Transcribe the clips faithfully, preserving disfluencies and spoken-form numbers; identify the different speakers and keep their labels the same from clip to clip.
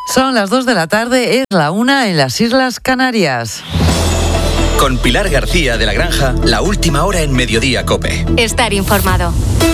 Speaker 1: Son las dos de la tarde, es la una en las Islas Canarias.
Speaker 2: Con Pilar García de la Granja, la última hora en Mediodía COPE.
Speaker 3: Estar informado.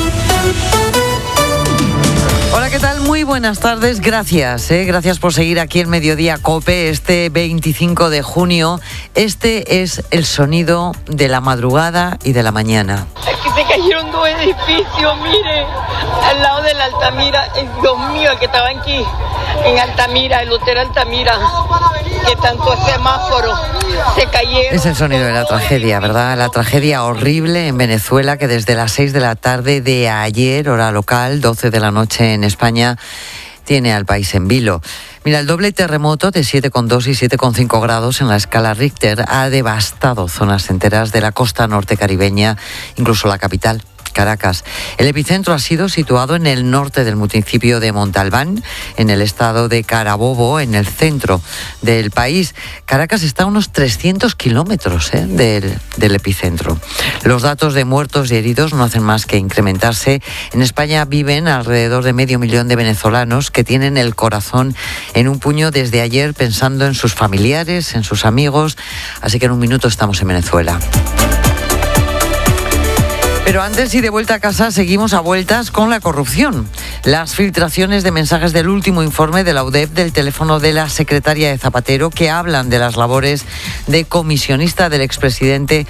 Speaker 1: Hola, ¿qué tal? Muy buenas tardes, gracias, ¿eh? Gracias por seguir aquí en Mediodía COPE este veinticinco de junio. Este es el sonido de la madrugada y de la mañana.
Speaker 4: Aquí se cayeron dos edificios, mire, al lado de la Altamira. Dios mío, el que estaba aquí, en Altamira, el hotel Altamira, que tanto semáforo se cayeron.
Speaker 1: Es el sonido de la tragedia, ¿verdad? La tragedia horrible en Venezuela que desde las seis de la tarde de ayer, hora local, doce de la noche en España, tiene al país en vilo. Mira, el doble terremoto de siete coma dos y siete coma cinco grados en la escala Richter ha devastado zonas enteras de la costa norte caribeña, incluso la capital, Caracas. El epicentro ha sido situado en el norte del municipio de Montalbán, en el estado de Carabobo, en el centro del país. Caracas está a unos trescientos kilómetros ¿eh? del, del epicentro. Los datos de muertos y heridos no hacen más que incrementarse. En España viven alrededor de medio millón de venezolanos que tienen el corazón en un puño desde ayer pensando en sus familiares, en sus amigos. Así que en un minuto estamos en Venezuela. Pero antes y de vuelta a casa seguimos a vueltas con la corrupción. Las filtraciones de mensajes del último informe de la U D E P del teléfono de la secretaria de Zapatero que hablan de las labores de comisionista del expresidente.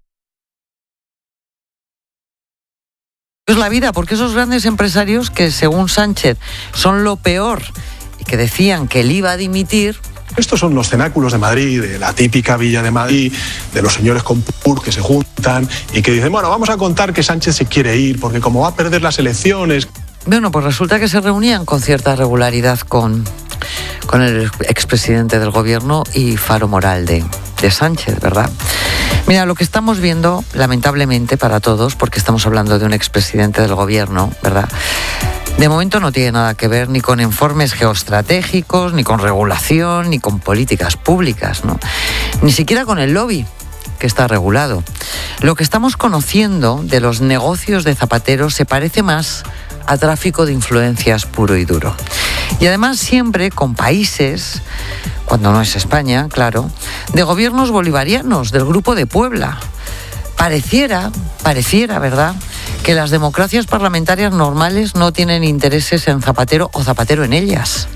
Speaker 1: Es la vida, porque esos grandes empresarios que según Sánchez son lo peor y que decían que él iba a dimitir.
Speaker 5: Estos son los cenáculos de Madrid, de la típica Villa de Madrid, de los señores con pur que se juntan y que dicen, bueno, vamos a contar que Sánchez se quiere ir porque como va a perder las elecciones.
Speaker 1: Bueno, pues resulta que se reunían con cierta regularidad con, con el expresidente del gobierno y faro moral de, de Sánchez, ¿verdad? Mira, lo que estamos viendo, lamentablemente para todos, porque estamos hablando de un expresidente del gobierno, ¿verdad?, de momento no tiene nada que ver ni con informes geoestratégicos, ni con regulación, ni con políticas públicas, ¿no? Ni siquiera con el lobby, que está regulado. Lo que estamos conociendo de los negocios de Zapatero se parece más a tráfico de influencias puro y duro. Y además siempre con países, cuando no es España, claro, de gobiernos bolivarianos, del Grupo de Puebla. Pareciera, pareciera, ¿verdad?, que las democracias parlamentarias normales no tienen intereses en Zapatero o Zapatero en ellas.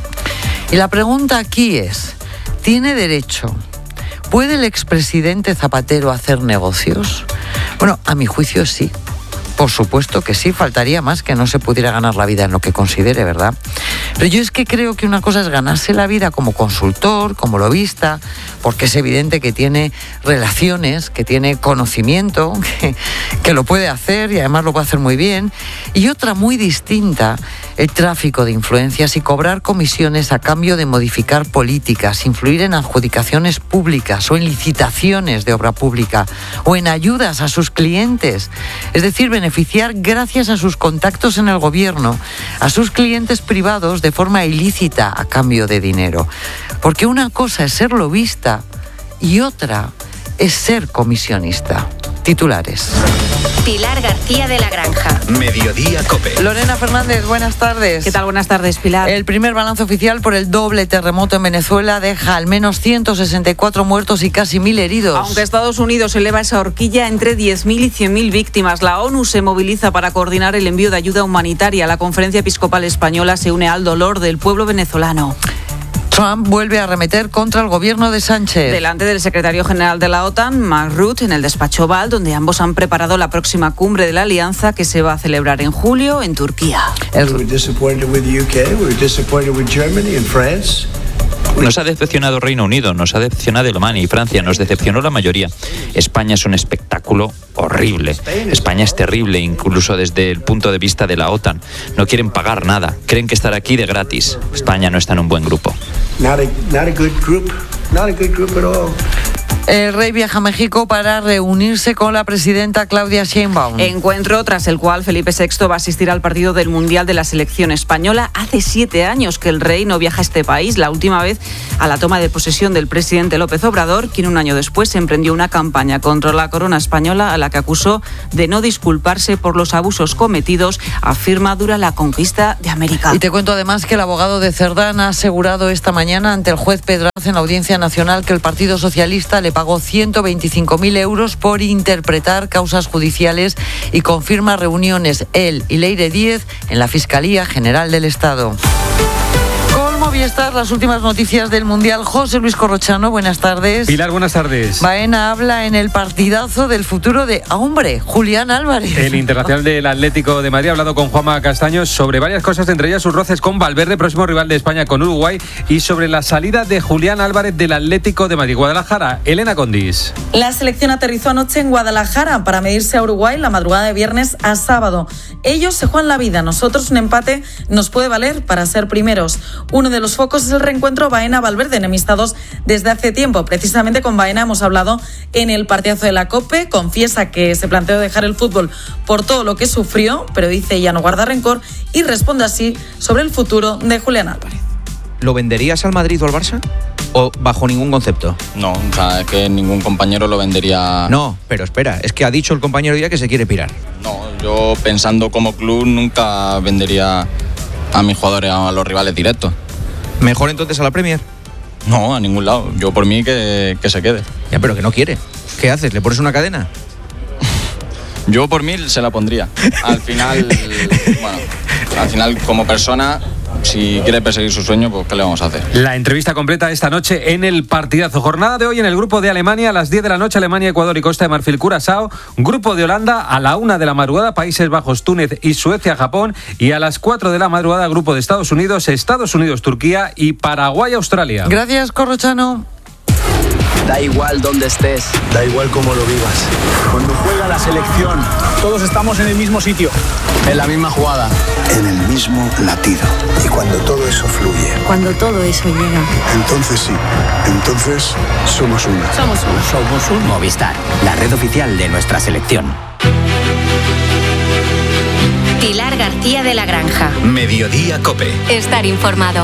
Speaker 1: Y la pregunta aquí es, ¿tiene derecho, puede el expresidente Zapatero hacer negocios? Bueno, a mi juicio sí. Por supuesto que sí, faltaría más que no se pudiera ganar la vida en lo que considere, ¿verdad? Pero yo es que creo que una cosa es ganarse la vida como consultor, como lobista, porque es evidente que tiene relaciones, que tiene conocimiento, que, que lo puede hacer y además lo puede hacer muy bien. Y otra muy distinta, el tráfico de influencias y cobrar comisiones a cambio de modificar políticas, influir en adjudicaciones públicas o en licitaciones de obra pública o en ayudas a sus clientes. Es decir, beneficiar gracias a sus contactos en el gobierno a sus clientes privados de forma ilícita a cambio de dinero. Porque una cosa es ser lobista y otra es ser comisionista. Titulares.
Speaker 3: Pilar García de la Granja.
Speaker 2: Mediodía COPE.
Speaker 1: Lorena Fernández, buenas tardes.
Speaker 6: ¿Qué tal? Buenas tardes, Pilar.
Speaker 1: El primer balance oficial por el doble terremoto en Venezuela deja al menos ciento sesenta y cuatro muertos y casi mil heridos.
Speaker 6: Aunque Estados Unidos eleva esa horquilla entre diez mil y cien mil víctimas, la ONU se moviliza para coordinar el envío de ayuda humanitaria. La Conferencia Episcopal Española se une al dolor del pueblo venezolano.
Speaker 1: Trump vuelve a arremeter contra el gobierno de Sánchez.
Speaker 6: Delante del secretario general de la OTAN, Mark Rutte, en el despacho Oval, donde ambos han preparado la próxima cumbre de la alianza que se va a celebrar en julio en Turquía.
Speaker 1: El...
Speaker 7: Nos ha decepcionado Reino Unido, nos ha decepcionado Alemania y Francia, nos decepcionó la mayoría. España es un espectáculo horrible. España es terrible, incluso desde el punto de vista de la OTAN. No quieren pagar nada, creen que estar aquí de gratis. España no está en un buen grupo.
Speaker 8: Not a, not a good group, not a good group at all.
Speaker 1: El rey viaja a México para reunirse con la presidenta Claudia Sheinbaum.
Speaker 6: Encuentro tras el cual Felipe sexto va a asistir al partido del Mundial de la selección española. Hace siete años que el rey no viaja a este país, la última vez a la toma de posesión del presidente López Obrador, quien un año después emprendió una campaña contra la corona española a la que acusó de no disculparse por los abusos cometidos, afirma, durante la conquista de América.
Speaker 1: Y te cuento además que el abogado de Cerdán ha asegurado esta mañana ante el juez Pedraz en la Audiencia Nacional que el Partido Socialista le pagó ciento veinticinco mil euros por interpretar causas judiciales y confirma reuniones él y Leire Díez en la Fiscalía General del Estado. Movistar, las últimas noticias del Mundial. José Luis Corrochano, buenas tardes.
Speaker 8: Pilar, buenas tardes.
Speaker 1: Baena habla en el partidazo del futuro de, ah, hombre, Julián Álvarez.
Speaker 8: El internacional del Atlético de Madrid ha hablado con Juanma Castaño sobre varias cosas, entre ellas sus roces con Valverde, próximo rival de España con Uruguay, y sobre la salida de Julián Álvarez del Atlético de Madrid. Guadalajara, Elena Condis.
Speaker 9: La selección aterrizó anoche en Guadalajara para medirse a Uruguay la madrugada de viernes a sábado. Ellos se juegan la vida, nosotros un empate nos puede valer para ser primeros. Uno de los focos es el reencuentro Baena-Valverde, enemistados desde hace tiempo. Precisamente con Baena hemos hablado en el partidazo de la COPE. Confiesa que se planteó dejar el fútbol por todo lo que sufrió, pero dice ya no guarda rencor y responde así sobre el futuro de Julián Álvarez.
Speaker 10: ¿Lo venderías al Madrid o al Barça? ¿O bajo ningún concepto?
Speaker 11: No, o sea, es que ningún compañero lo vendería...
Speaker 10: No, pero espera, es que ha dicho el compañero ya que se quiere pirar.
Speaker 11: No, yo pensando como club nunca vendería a mis jugadores a los rivales directos.
Speaker 10: ¿Mejor entonces a la Premier?
Speaker 11: No, a ningún lado. Yo por mí que, que se quede.
Speaker 10: Ya, pero que no quiere. ¿Qué haces? ¿Le pones una cadena?
Speaker 11: Yo por mí se la pondría. Al final, bueno, al final como persona, si quiere perseguir su sueño, pues ¿qué le vamos a hacer?
Speaker 8: La entrevista completa esta noche en el partidazo. Jornada de hoy en el grupo de Alemania a las diez de la noche, Alemania, Ecuador y Costa de Marfil, Curazao. Grupo de Holanda a la una de la madrugada, Países Bajos, Túnez y Suecia, Japón. Y a las cuatro de la madrugada, grupo de Estados Unidos, Estados Unidos, Turquía y Paraguay, Australia.
Speaker 1: Gracias, Corrochano.
Speaker 12: Da igual dónde estés,
Speaker 13: da igual cómo lo vivas.
Speaker 12: Cuando juega la selección,
Speaker 13: todos estamos en el mismo sitio,
Speaker 12: en la misma jugada,
Speaker 13: en el mismo latido. Y cuando todo eso fluye,
Speaker 14: cuando todo eso llega,
Speaker 13: entonces sí, entonces somos uno.
Speaker 14: Somos uno.
Speaker 12: Somos uno.
Speaker 15: Movistar, la red oficial de nuestra selección.
Speaker 3: Pilar García de la Granja.
Speaker 2: Mediodía Cope.
Speaker 3: Estar informado.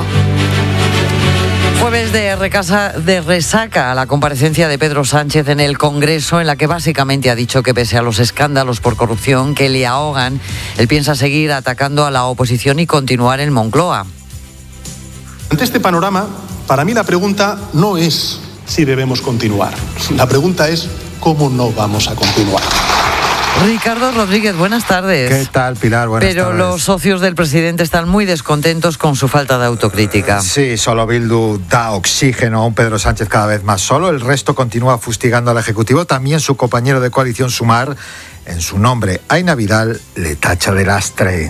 Speaker 1: Jueves de, recasa, de resaca a la comparecencia de Pedro Sánchez en el Congreso, en la que básicamente ha dicho que pese a los escándalos por corrupción que le ahogan, él piensa seguir atacando a la oposición y continuar en Moncloa.
Speaker 5: Ante este panorama, para mí la pregunta no es si debemos continuar. La pregunta es cómo no vamos a continuar.
Speaker 1: Ricardo Rodríguez, buenas tardes.
Speaker 16: ¿Qué tal, Pilar? Buenas
Speaker 1: Pero
Speaker 16: tardes.
Speaker 1: Pero los socios del presidente están muy descontentos con su falta de autocrítica.
Speaker 16: Sí, solo Bildu da oxígeno a un Pedro Sánchez cada vez más solo. El resto continúa fustigando al Ejecutivo. También su compañero de coalición Sumar, en su nombre, Aina Vidal, le tacha de lastre.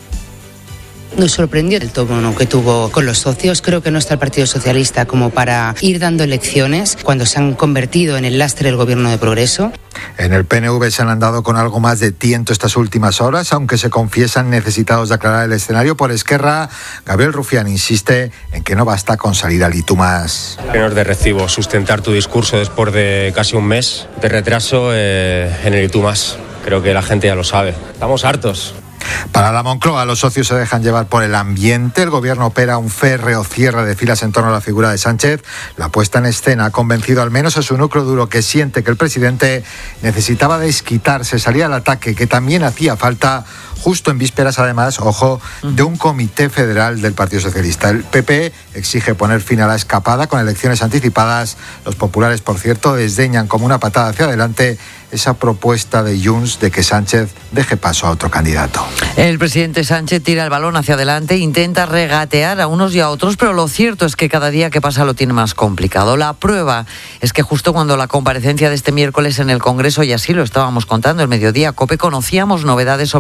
Speaker 17: Nos sorprendió el tono que tuvo con los socios. Creo que no está el Partido Socialista como para ir dando lecciones cuando se han convertido en el lastre del gobierno de progreso.
Speaker 16: En el P N V se han andado con algo más de tiento estas últimas horas, aunque se confiesan necesitados de aclarar el escenario. Por Esquerra, Gabriel Rufián insiste en que no basta con salir al y tú más.
Speaker 18: Que no es de recibo sustentar tu discurso después de casi un mes de retraso eh, en el y tú más. Creo que la gente ya lo sabe. Estamos hartos.
Speaker 16: Para la Moncloa, los socios se dejan llevar por el ambiente. El gobierno opera un férreo cierre de filas en torno a la figura de Sánchez. La puesta en escena ha convencido al menos a su núcleo duro, que siente que el presidente necesitaba desquitarse, salir al ataque, que también hacía falta, justo en vísperas, además, ojo, de un comité federal del Partido Socialista. El P P exige poner fin a la escapada con elecciones anticipadas. Los populares, por cierto, desdeñan como una patada hacia adelante esa propuesta de Junts de que Sánchez deje paso a otro candidato.
Speaker 1: El presidente Sánchez tira el balón hacia adelante, intenta regatear a unos y a otros, pero lo cierto es que cada día que pasa lo tiene más complicado. La prueba es que justo cuando la comparecencia de este miércoles en el Congreso, y así lo estábamos contando el Mediodía Cope, conocíamos novedades sobre la investigación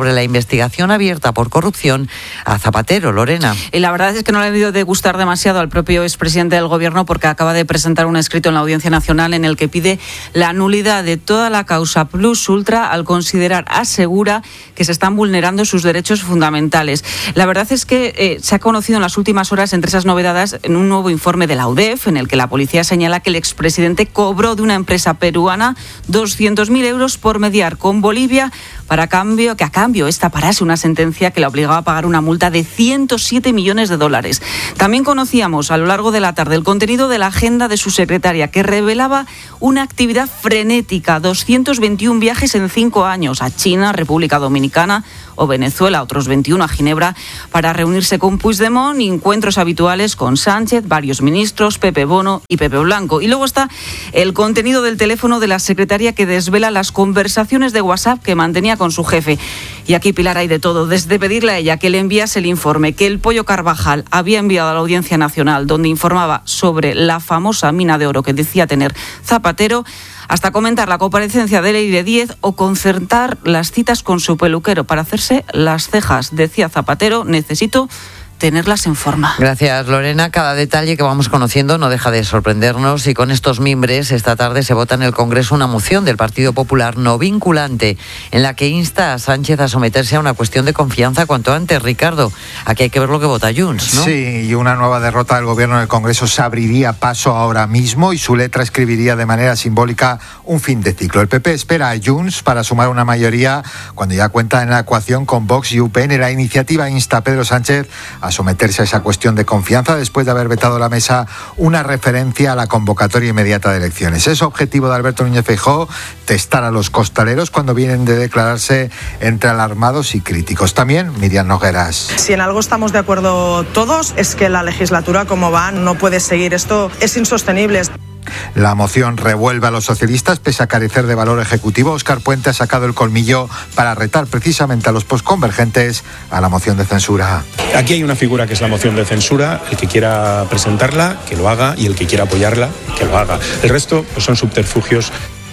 Speaker 1: investigación abierta por corrupción a Zapatero. Lorena.
Speaker 6: Y la verdad es que no le ha debido de gustar demasiado al propio expresidente del Gobierno, porque acaba de presentar un escrito en la Audiencia Nacional en el que pide la nulidad de toda la causa plus ultra al considerar, asegura, que se están vulnerando sus derechos fundamentales. La verdad es que eh, se ha conocido en las últimas horas, entre esas novedades, en un nuevo informe de la U D E F, en el que la policía señala que el expresidente cobró de una empresa peruana doscientos mil euros por mediar con Bolivia para cambio, que a cambio esta parase una sentencia que la obligaba a pagar una multa de ciento siete millones de dólares. También conocíamos a lo largo de la tarde el contenido de la agenda de su secretaria, que revelaba una actividad frenética, doscientos veintiún viajes en cinco años a China, República Dominicana o Venezuela, otros veintiuno a Ginebra, para reunirse con Puigdemont, encuentros habituales con Sánchez, varios ministros, Pepe Bono y Pepe Blanco. Y luego está el contenido del teléfono de la secretaria, que desvela las conversaciones de WhatsApp que mantenía con su jefe. Y aquí, Pilar, hay de todo, desde pedirle a ella que le enviase el informe que el Pollo Carvajal había enviado a la Audiencia Nacional, donde informaba sobre la famosa mina de oro que decía tener Zapatero, hasta comentar la comparecencia de Ley de Díez o concertar las citas con su peluquero para hacerse las cejas. Decía Zapatero, necesito tenerlas en forma.
Speaker 1: Gracias, Lorena. Cada detalle que vamos conociendo no deja de sorprendernos, y con estos mimbres esta tarde se vota en el Congreso una moción del Partido Popular no vinculante en la que insta a Sánchez a someterse a una cuestión de confianza cuanto antes. Ricardo, aquí hay que ver lo que vota Junts, ¿no?
Speaker 16: Sí, y una nueva derrota del Gobierno en el Congreso se abriría paso ahora mismo y su letra escribiría de manera simbólica un fin de ciclo. El P P espera a Junts para sumar una mayoría cuando ya cuenta en la ecuación con Vox y U P N. La iniciativa insta a Pedro Sánchez a someterse a esa cuestión de confianza después de haber vetado la mesa una referencia a la convocatoria inmediata de elecciones. Es objetivo de Alberto Núñez Feijóo testar a los costaleros cuando vienen de declararse entre alarmados y críticos. También Miriam Nogueras.
Speaker 14: Si en algo estamos de acuerdo todos es que la legislatura como va no puede seguir. Esto es insostenible.
Speaker 16: La moción revuelve a los socialistas pese a carecer de valor ejecutivo. Óscar Puente ha sacado el colmillo para retar precisamente a los posconvergentes a la moción de censura.
Speaker 19: Aquí hay una figura que es la moción de censura. El que quiera presentarla, que lo haga, y el que quiera apoyarla, que lo haga. El resto pues, son subterfugios.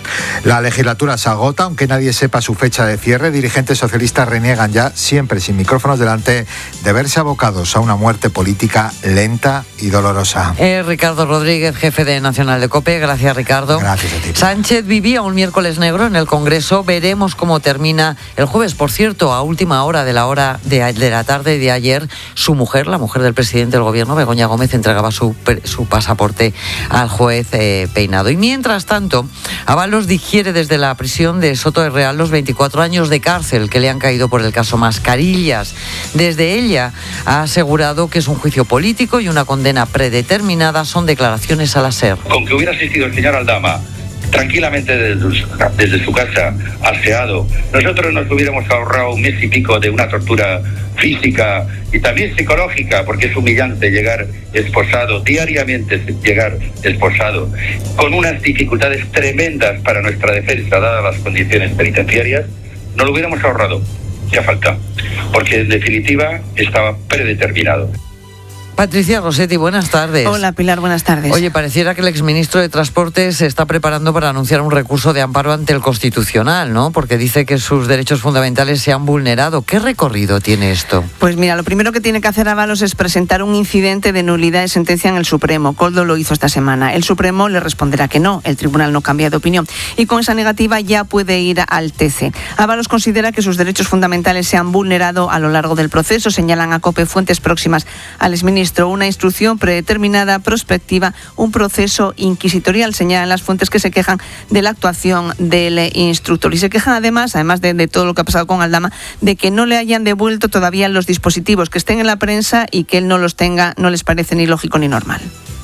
Speaker 16: La legislatura se agota, aunque nadie sepa su fecha de cierre. Dirigentes socialistas reniegan ya, siempre sin micrófonos delante, de verse abocados a una muerte política lenta y dolorosa.
Speaker 1: Eh, Ricardo Rodríguez, jefe de Nacional de COPE. Gracias, Ricardo.
Speaker 16: Gracias a ti.
Speaker 1: Sánchez vivía un miércoles negro en el Congreso. Veremos cómo termina el jueves. Por cierto, a última hora de la hora de, de la tarde de ayer, su mujer, la mujer del presidente del Gobierno, Begoña Gómez, entregaba su, su pasaporte al juez eh, Peinado. Y mientras tanto, Ábalos digiere desde la prisión de Soto de Real los veinticuatro años de cárcel que le han caído por el caso Mascarillas. Desde ella ha asegurado que es un juicio político y una condena predeterminada. Son declaraciones a la SER.
Speaker 20: Con que hubiera asistido el señor Aldama tranquilamente desde, desde su casa, aseado, nosotros nos hubiéramos ahorrado un mes y pico de una tortura física y también psicológica, porque es humillante llegar esposado, diariamente llegar esposado, con unas dificultades tremendas para nuestra defensa, dadas las condiciones penitenciarias. No lo hubiéramos ahorrado, ya falta, porque en definitiva estaba predeterminado.
Speaker 1: Patricia Rossetti, buenas tardes.
Speaker 21: Hola, Pilar, buenas tardes.
Speaker 1: Oye, pareciera que el exministro de Transporte se está preparando para anunciar un recurso de amparo ante el Constitucional, ¿no? Porque dice que sus derechos fundamentales se han vulnerado. ¿Qué recorrido tiene esto?
Speaker 21: Pues mira, lo primero que tiene que hacer Ábalos es presentar un incidente de nulidad de sentencia en el Supremo. Coldo lo hizo esta semana. El Supremo le responderá que no. El tribunal no cambia de opinión. Y con esa negativa ya puede ir al T C. Ábalos considera que sus derechos fundamentales se han vulnerado a lo largo del proceso. Señalan a COPE fuentes próximas al exministro. Una instrucción predeterminada, prospectiva, un proceso inquisitorial, señalan las fuentes que se quejan de la actuación del instructor. Y se quejan además, además de, de todo lo que ha pasado con Aldama, de que no le hayan devuelto todavía los dispositivos, que estén en la prensa y que él no los tenga, no les parece ni lógico ni normal.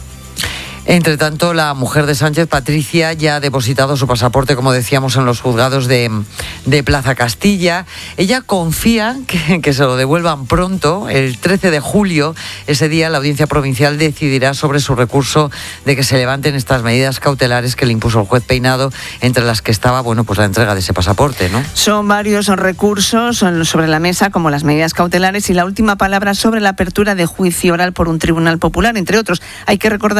Speaker 1: Entre tanto, la mujer de Sánchez, Patricia, ya ha depositado su pasaporte, como decíamos, en los juzgados de, de Plaza Castilla. Ella confía que, que se lo devuelvan pronto. El trece de julio, ese día, la Audiencia Provincial decidirá sobre su recurso de que se levanten estas medidas cautelares que le impuso el juez Peinado, entre las que estaba, bueno, pues la entrega de ese pasaporte, ¿no?
Speaker 21: Son varios recursos sobre la mesa, como las medidas cautelares y la última palabra sobre la apertura de juicio oral por un tribunal popular, entre otros. Hay que recordar que los delitos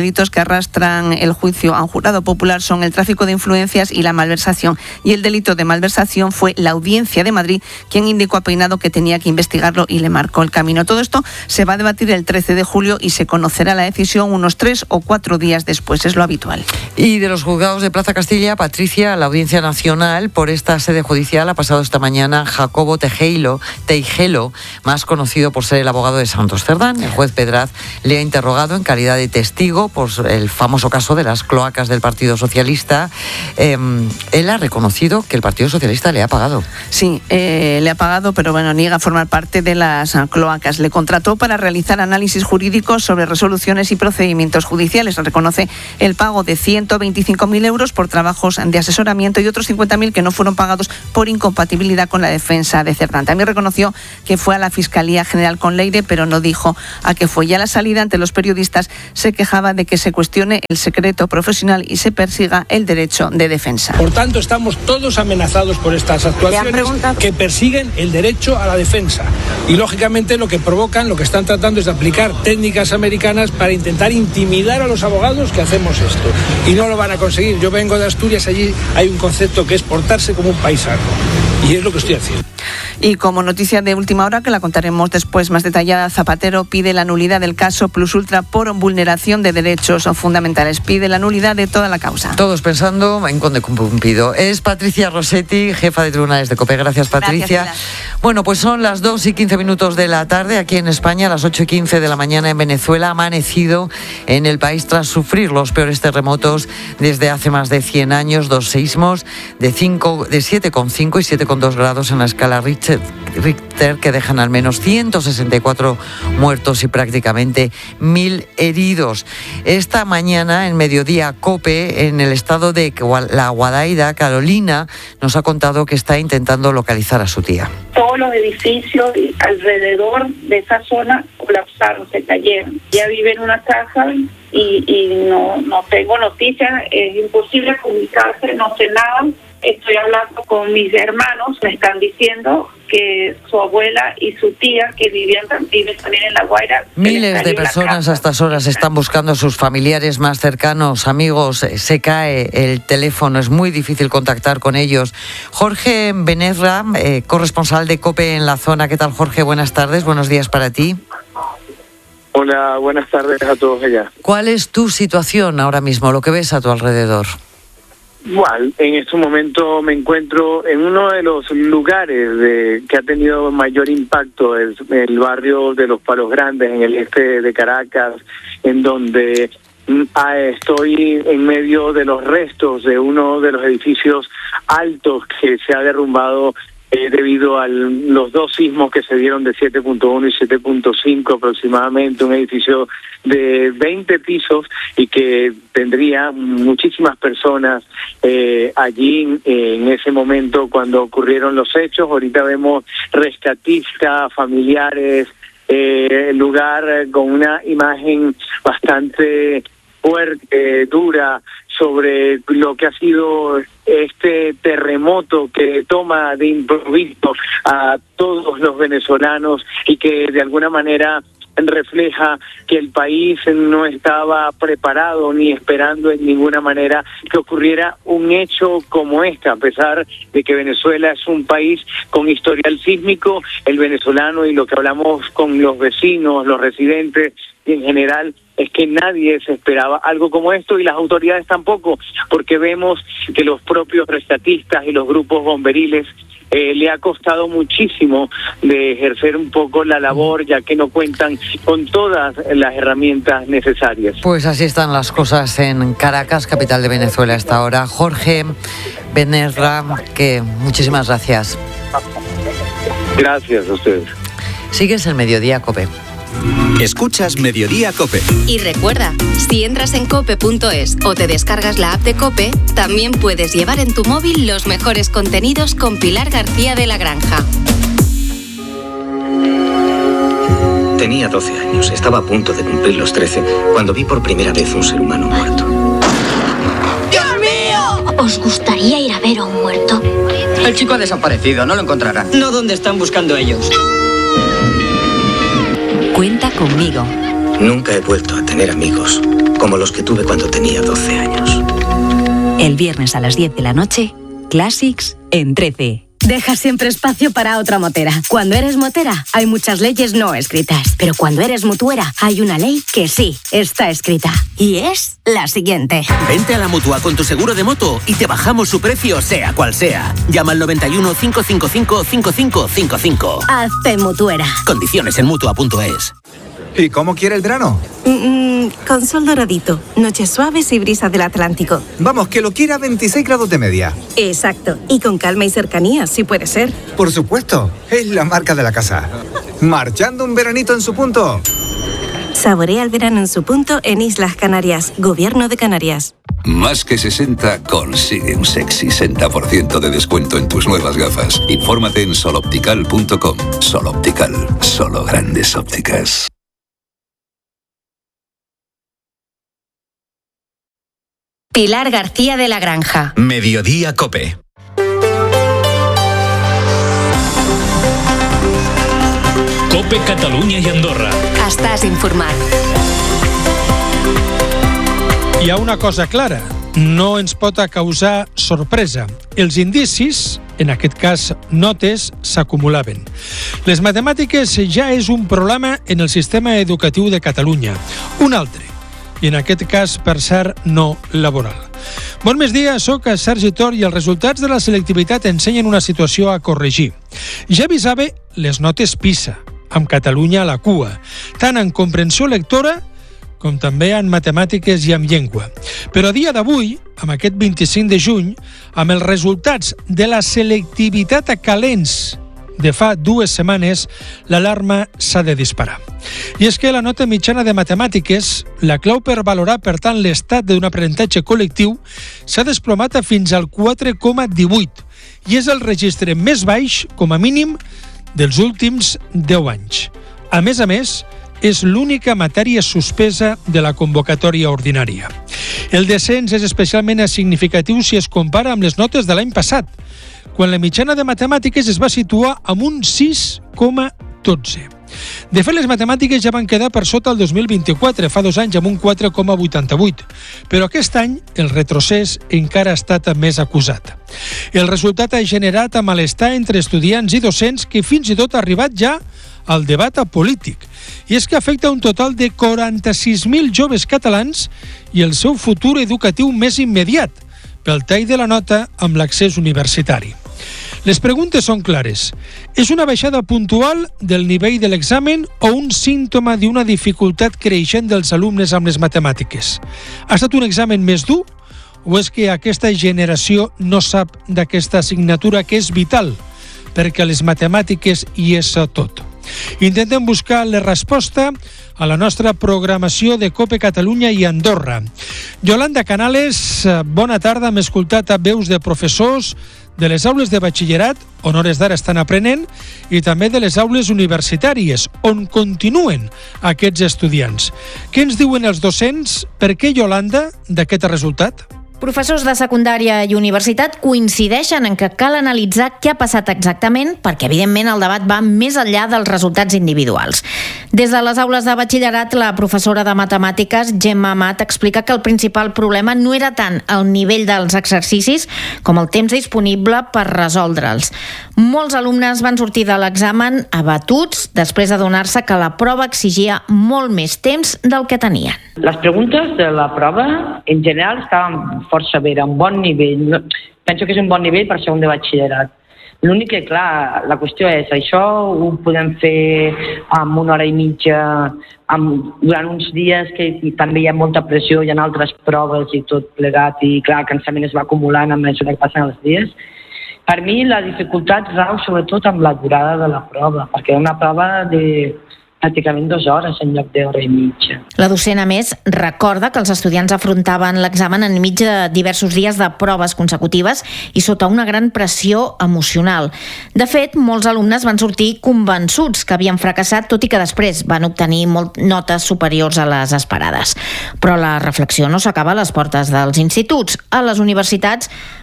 Speaker 21: delitos que arrastran el juicio a un jurado popular son el tráfico de influencias y la malversación. Y el delito de malversación fue la Audiencia de Madrid quien indicó a Peinado que tenía que investigarlo y le marcó el camino. Todo esto se va a debatir el trece de julio y se conocerá la decisión unos tres o cuatro días después, es lo habitual.
Speaker 1: Y de los juzgados de Plaza Castilla, Patricia, la Audiencia Nacional, por esta sede judicial ha pasado esta mañana Jacobo Tejeilo, Teijelo, más conocido por ser el abogado de Santos Cerdán. El juez Pedraz le ha interrogado en calidad de testigo por el famoso caso de las cloacas del Partido Socialista. Eh, él ha reconocido que el Partido Socialista le ha pagado.
Speaker 21: Sí, eh, le ha pagado, pero bueno, niega formar parte de las cloacas. Le contrató para realizar análisis jurídicos sobre resoluciones y procedimientos judiciales. Reconoce el pago de ciento veinticinco mil euros por trabajos de asesoramiento y otros cincuenta mil que no fueron pagados por incompatibilidad con la defensa de Cerdán. También reconoció que fue a la Fiscalía General con Leire, pero no dijo a qué fue. Ya a la salida ante los periodistas se quejaba de que se cuestione el secreto profesional y se persiga el derecho de defensa.
Speaker 4: Por tanto, estamos todos amenazados por estas actuaciones que persiguen el derecho a la defensa. Y lógicamente lo que provocan, lo que están tratando es de aplicar técnicas americanas para intentar intimidar a los abogados que hacemos esto. Y no lo van a conseguir. Yo vengo de Asturias, allí hay un concepto que es portarse como un paisano. Y es lo que estoy haciendo.
Speaker 21: Y como noticia de última hora, que la contaremos después más detallada, Zapatero pide la nulidad del caso Plus Ultra por vulneración de derechos fundamentales. Pide la nulidad de toda la causa.
Speaker 1: Todos pensando en Conde Cumpido. Es Patricia Rossetti, jefa de tribunales de COPE. Gracias, Patricia. Gracias, bueno, pues son las dos y quince minutos de la tarde aquí en España, las ocho y quince de la mañana en Venezuela. Ha amanecido en el país tras sufrir los peores terremotos desde hace más de cien años. Dos seísmos de, cinco, de siete coma cinco y siete coma dos grados en la escala Richter, Richter que dejan al menos ciento sesenta y cuatro muertos y prácticamente mil heridos. Esta mañana, en Mediodía COPE, en el estado de La Guadaira, Carolina nos ha contado que está intentando localizar a su tía.
Speaker 22: Todos los edificios alrededor de esa zona colapsaron, se cayeron. Ella vive en una casa y, y no, no tengo noticias, es imposible comunicarse, no sé nada. Estoy hablando con mis hermanos, me están diciendo que su abuela y su tía, que vivían viven también en La Guaira.
Speaker 1: Miles de personas a estas horas están buscando a sus familiares más cercanos, amigos. Se cae el teléfono, es muy difícil contactar con ellos. Jorge Benezra, eh, corresponsal de COPE en la zona. ¿Qué tal, Jorge? Buenas tardes, buenos días para ti.
Speaker 23: Hola, buenas tardes a todos allá.
Speaker 1: ¿Cuál es tu situación ahora mismo, lo que ves a tu alrededor?
Speaker 23: Igual, en este momento me encuentro en uno de los lugares de, que ha tenido mayor impacto, el, el barrio de Los Palos Grandes, en el este de Caracas, en donde ah, estoy en medio de los restos de uno de los edificios altos que se ha derrumbado Eh, debido a los dos sismos que se dieron de siete punto uno y siete punto cinco aproximadamente, un edificio de veinte pisos y que tendría muchísimas personas eh, allí eh, en ese momento cuando ocurrieron los hechos. Ahorita vemos rescatistas, familiares, eh, el lugar con una imagen bastante fuerte, dura, sobre lo que ha sido este terremoto que toma de improviso a todos los venezolanos y que de alguna manera refleja que el país no estaba preparado ni esperando en ninguna manera que ocurriera un hecho como este, a pesar de que Venezuela es un país con historial sísmico. El venezolano, y lo que hablamos con los vecinos, los residentes y en general, es que nadie se esperaba algo como esto y las autoridades tampoco, porque vemos que los propios rescatistas y los grupos bomberiles Eh, le ha costado muchísimo de ejercer un poco la labor, ya que no cuentan con todas las herramientas necesarias.
Speaker 1: Pues así están las cosas en Caracas, capital de Venezuela, a esta hora. Jorge Benezra, que muchísimas gracias.
Speaker 23: Gracias a ustedes.
Speaker 1: Sigues el Mediodía COPE.
Speaker 2: Escuchas Mediodía COPE.
Speaker 3: Y recuerda, si entras en cope punto es o te descargas la app de COPE, también puedes llevar en tu móvil los mejores contenidos con Pilar García de la Granja.
Speaker 24: Tenía doce años, estaba a punto de cumplir los trece, cuando vi por primera vez un ser humano muerto.
Speaker 25: ¡Dios mío! ¿Os gustaría ir a ver a un muerto?
Speaker 26: El chico ha desaparecido, no lo encontrarán. No donde están buscando ellos.
Speaker 3: Cuenta conmigo.
Speaker 24: Nunca he vuelto a tener amigos como los que tuve cuando tenía doce años.
Speaker 7: El viernes a las diez de la noche, Classics en trece.
Speaker 8: Deja siempre espacio para otra motera. Cuando eres motera, hay muchas leyes no escritas. Pero cuando eres mutuera, hay una ley que sí está escrita. Y es la siguiente.
Speaker 9: Vente a la Mutua con tu seguro de moto y te bajamos su precio sea cual sea. Llama al noventa y uno, cinco cinco cinco, cinco cinco cinco cinco.
Speaker 8: Hazte mutuera.
Speaker 9: Condiciones en mutua punto es.
Speaker 10: ¿Y cómo quiere el verano?
Speaker 8: Mm, con sol doradito, noches suaves y brisa del Atlántico.
Speaker 10: Vamos, que lo quiera a veintiséis grados de media.
Speaker 8: Exacto, y con calma y cercanía, si puede ser.
Speaker 10: Por supuesto, es la marca de la casa. Marchando un veranito en su punto.
Speaker 8: Saborea el verano en su punto en Islas Canarias, Gobierno de Canarias.
Speaker 11: Más que sesenta consigue un sexy sesenta por ciento de descuento en tus nuevas gafas. Infórmate en sol optical punto com. Sol Optical, solo grandes ópticas.
Speaker 3: Pilar García de la Granja.
Speaker 2: Mediodía Cope.
Speaker 13: Cope Catalunya i Andorra.
Speaker 3: Estàs informat.
Speaker 4: Hi ha una cosa clara, no ens pot causar sorpresa. Els indicis, en aquest cas notes, s'acumulaven. Les matemàtiques ja és un problema en el sistema educatiu de Catalunya. Un altre, i en aquest cas, per cert, no laboral. Bon migdia, soc Sergi Tor i els resultats de la selectivitat ensenyen una situació a corregir. Ja avisava les notes PISA, amb Catalunya a la cua, tant en comprensió lectora com també en matemàtiques i en llengua. Però a dia d'avui, amb aquest vint-i-cinc de juny, amb els resultats de la selectivitat a calents de fa dues setmanes, l'alarma s'ha de disparar. I és que la nota mitjana de matemàtiques, la clau per valorar, per tant, l'estat d'un aprenentatge col·lectiu, s'ha desplomat a fins al quatre coma divuit i és el registre més baix, com a mínim, dels últims deu anys. A més a més, és l'única matèria suspesa de la convocatòria ordinària. El descens és especialment significatiu si es compara amb les notes de l'any passat, quan la mitjana de matemàtiques es va situar amb un sis coma dotze. De fet, les matemàtiques ja van quedar per sota el dos mil vint-i-quatre, fa dos anys, amb un quatre coma vuitanta-vuit. Però aquest any el retrocés encara ha estat més acusat. El resultat ha generat malestar entre estudiants i docents que fins i tot ha arribat ja al debat polític. I és que afecta un total de quaranta-sis mil joves catalans i el seu futur educatiu més immediat, pel tall de la nota amb l'accés universitari. Les preguntes són clares. És una baixada puntual del nivell de l'examen o un símptoma d'una dificultat creixent dels alumnes amb les matemàtiques? Ha estat un examen més dur o és que aquesta generació no sap d'aquesta assignatura que és vital perquè les matemàtiques hi és tot? Intentem buscar la resposta a la nostra programació de Cope Catalunya i Andorra. Yolanda Canales, bona tarda. Hem escoltat veus de professors de les aules de batxillerat, on hores d'ara estan aprenent, i també de les aules universitàries, on continuen aquests estudiants. Què ens diuen els docents? Per què, Yolanda, d'aquest resultat?
Speaker 27: Professors de secundària i universitat coincideixen en que cal analitzar què ha passat exactament perquè, evidentment, el debat va més enllà dels resultats individuals. Des de les aules de batxillerat, la professora de matemàtiques, Gemma Amat, explica que el principal problema no era tant el nivell dels exercicis com el temps disponible per resoldre'ls. Molts alumnes van sortir de l'examen abatuts després d'adonar-se que la prova exigia molt més temps del que tenien.
Speaker 28: Les preguntes de la prova, en general, estaven força bé, un bon nivell. Penso que és un bon nivell per segon de batxillerat. L'únic que, clar, la qüestió és això ho podem fer amb una hora i mitja, amb, durant uns dies que també hi ha molta pressió, hi ha altres proves i tot plegat, i clar, el cansament es va acumulant a mesura que passen els dies. Per mi la dificultat rau sobretot amb la durada de la prova, perquè és una prova de pràcticament dues hores en lloc d'hora i mitja.
Speaker 27: La docent, a més, recorda que els estudiants afrontaven l'examen enmig de diversos dies de proves consecutives i sota una gran pressió emocional. De fet, molts alumnes van sortir convençuts que havien fracassat, tot i que després van obtenir molt notes superiors a les esperades. Però la reflexió no s'acaba a les portes dels instituts. A les universitats,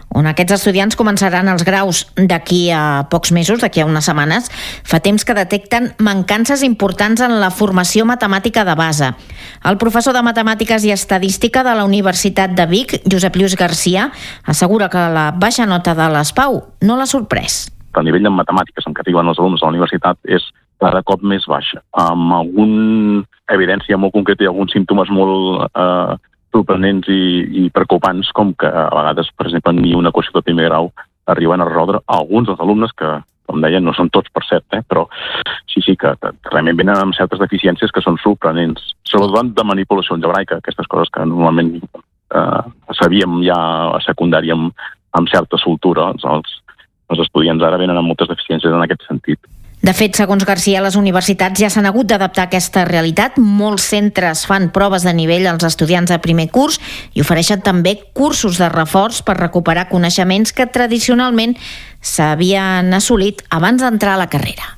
Speaker 27: on aquests estudiants començaran els graus d'aquí a pocs mesos, d'aquí a unes setmanes, fa temps que detecten mancances importants en la formació matemàtica de base. El professor de Matemàtiques i Estadística de la Universitat de Vic, Josep Lluís Garcia, assegura que la baixa nota de l'E S P A U no l'ha sorprès.
Speaker 5: El nivell de matemàtiques en què arriben els alumnes a la universitat és cada cop més baixa, amb alguna evidència molt concreta i alguns símptomes molt eh, sorprenents i, i preocupants, com que a vegades, per exemple, ni una equació de primer grau arriben a resoldre alguns dels alumnes que, com deien, no són tots, per cert, eh, però sí, sí, que, que realment venen amb certes deficiències que són sorprenents. Sobretot de manipulació algebraica, aquestes coses que normalment eh, sabíem ja a secundària amb, amb certa soltura. Els, els estudiants ara venen amb moltes deficiències en aquest sentit.
Speaker 27: De fet, segons Garcia, les universitats ja s'han hagut d'adaptar a aquesta realitat. Molts centres fan proves de nivell als estudiants de primer curs i ofereixen també cursos de reforç per recuperar coneixements que tradicionalment s'havien assolit abans d'entrar a la carrera.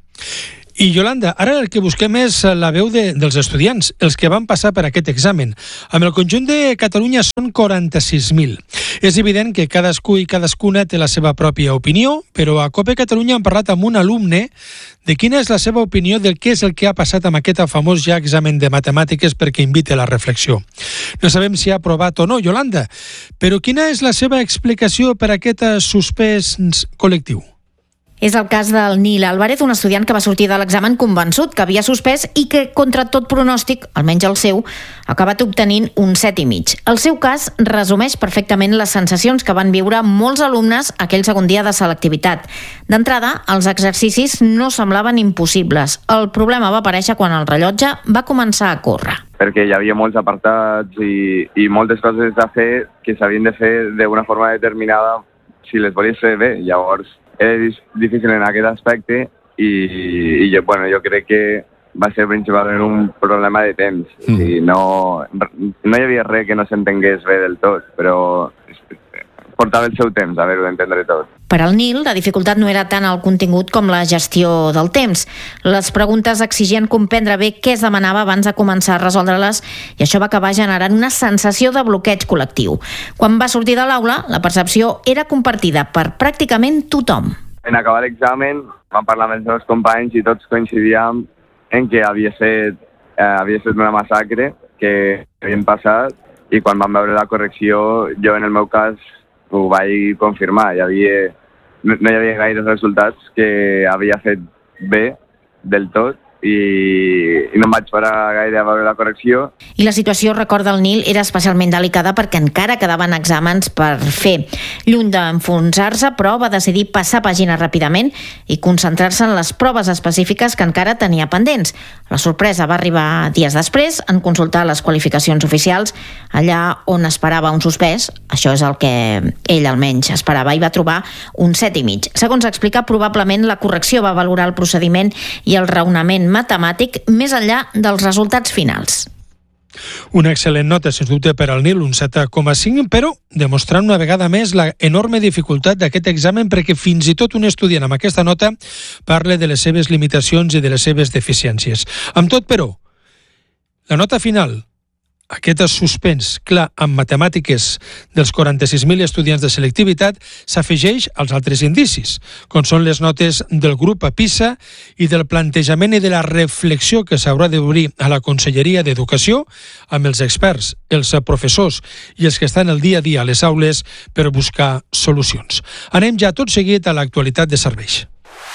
Speaker 4: I Yolanda, ara el que busquem és la veu de, dels estudiants, els que van passar per aquest examen. Amb el conjunt de Catalunya són quaranta-sis mil. És evident que cadascú i cadascuna té la seva pròpia opinió, però a COPE Catalunya hem parlat amb un alumne de quina és la seva opinió del que és el que ha passat amb aquest famós ja examen de matemàtiques perquè invite a la reflexió. No sabem si ha aprovat o no, Yolanda, però quina és la seva explicació per a aquest suspès col·lectiu?
Speaker 27: És el cas del Nil Álvarez, un estudiant que va sortir de l'examen convençut que havia suspès i que, contra tot pronòstic, almenys el seu, ha acabat obtenint un set i mig. El seu cas resumeix perfectament les sensacions que van viure molts alumnes aquell segon dia de selectivitat. D'entrada, els exercicis no semblaven impossibles. El problema va aparèixer quan el rellotge va començar a córrer.
Speaker 6: Perquè hi havia molts apartats i, i moltes coses a fer que s'havien de fer d'una forma determinada si les volies fer bé. Llavors, és difícil en aquest aspecte i, i jo, bueno, jo crec que va ser principalment un problema de temps. Mm. O sigui, no, no hi havia res que no s'entengués bé del tot, però portava el seu temps a haver-ho d'entendre tot.
Speaker 27: Per al Nil, la dificultat no era tant el contingut com la gestió del temps. Les preguntes exigien comprendre bé què es demanava abans de començar a resoldre-les i això va acabar generant una sensació de bloqueig col·lectiu. Quan va sortir de l'aula, la percepció era compartida per pràcticament tothom.
Speaker 6: En acabar l'examen vam parlar amb els meus companys i tots coincidíem en que havia estat, eh, havia estat una massacre que havien passat i quan vam veure la correcció, jo en el meu cas ho vaig confirmar. Hi havia, no hi havia gaires resultats que havia fet bé del tot i, i no em vaig parar gaire a veure la correcció.
Speaker 27: I la situació, recorda el Nil, era especialment delicada perquè encara quedaven exàmens per fer. Lluny d'enfonsar-se, però va decidir passar pàgina ràpidament i concentrar-se en les proves específiques que encara tenia pendents. La sorpresa va arribar dies després en consultar les qualificacions oficials, allà on esperava un suspès, això és el que ell almenys esperava, i va trobar un set i mig. Segons explica, probablement la correcció va valorar el procediment i el raonament matemàtic més enllà dels resultats finals.
Speaker 4: Una excel·lent nota, sens dubte, per al Nil, un set coma cinc, però demostrant una vegada més la enorme dificultat d'aquest examen perquè fins i tot un estudiant amb aquesta nota parla de les seves limitacions i de les seves deficiències. Amb tot, però, la nota final, aquest suspens clar amb matemàtiques dels quaranta-sis mil estudiants de selectivitat s'afegeix als altres indicis, com són les notes del grup a PISA i del plantejament i de la reflexió que s'haurà d'obrir a la Conselleria d'Educació amb els experts, els professors i els que estan el dia a dia a les aules per buscar solucions. Anem ja tot seguit a l'actualitat de serveis.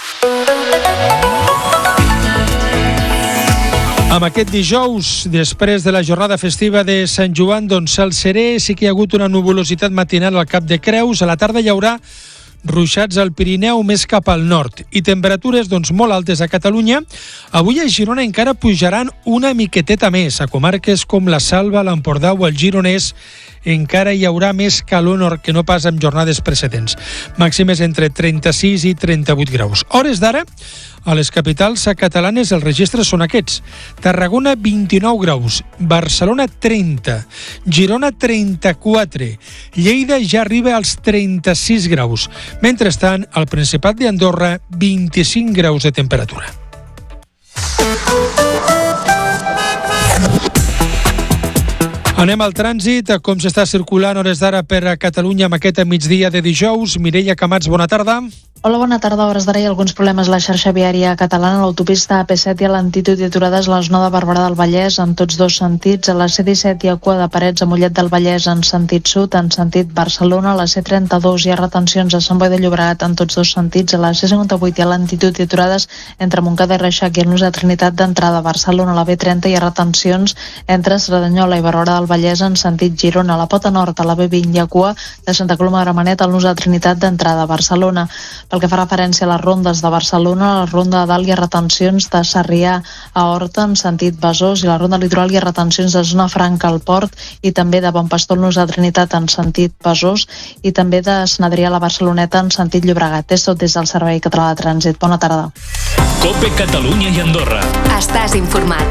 Speaker 4: Amb aquest dijous, després de la jornada festiva de Sant Joan, doncs cel serè, sí que hi ha hagut una nuvolositat matinal al Cap de Creus. A la tarda hi haurà ruixats al Pirineu més cap al nord i temperatures doncs, molt altes a Catalunya. Avui a Girona encara pujaran una miqueteta més. A comarques com la Salva, l'Empordà o el Gironès encara hi haurà més calor que no pas en jornades precedents. Màximes entre trenta-sis i trenta-vuit graus. Hores d'ara, a les capitals catalanes els registres són aquests. Tarragona, vint-i-nou graus. Barcelona, trenta. Girona, trenta-quatre. Lleida ja arriba als trenta-sis graus. Mentrestant, al Principat d'Andorra, vint-i-cinc graus de temperatura.
Speaker 12: Anem al trànsit, com s'està circulant hores d'ara per a Catalunya amb aquest migdia de dijous. Mireia Camats, bona tarda.
Speaker 14: Hola, bona tarda. A hores d'ara hi ha alguns problemes a la xarxa viària catalana. A l'autopista A P set hi ha lentitud i aturades a la zona de Barberà del Vallès en tots dos sentits. A la C disset hi ha cua de Parets a Mollet del Vallès en sentit sud, en sentit Barcelona. A la C trenta-dos hi ha retencions a Sant Boi de Llobregat en tots dos sentits. A la C cinquanta-vuit hi ha lentitud i aturades entre Montcada i Reixac i el nus de Trinitat d'entrada a Barcelona. A la B trenta hi ha retencions entre Cerdanyola i Barberà del Vallès en sentit Girona. A la Pota Nord, a la B vint hi ha cua de Santa Coloma de Gramenet al nus de Trinitat d'entrada a Barcelona. Pel que fa referència a les rondes de Barcelona, a la ronda de dalt hi ha retencions de Sarrià a Horta en sentit Besòs, i a la ronda litoral hi ha retencions de Zona Franca al Port i també de Bon Pastor al nus de Trinitat en sentit Besòs i també de Sant Adrià a la Barceloneta en sentit Llobregat. És tot des del Servei Català de Trànsit. Bona tarda.
Speaker 13: Cope Catalunya i Andorra.
Speaker 3: Estàs informat.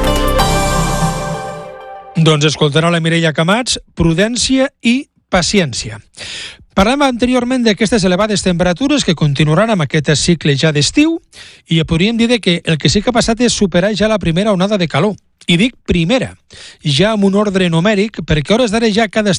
Speaker 12: Doncs escoltarà la Mireia Camats, prudència i paciència. Parlem anteriorment d'aquestes elevades temperatures que continuaran amb aquest cicle ja d'estiu i podríem dir que el que sí que ha passat és superar ja la primera onada de calor. I dic primera, ja amb un ordre numèric, perquè a hores d'ara ja cada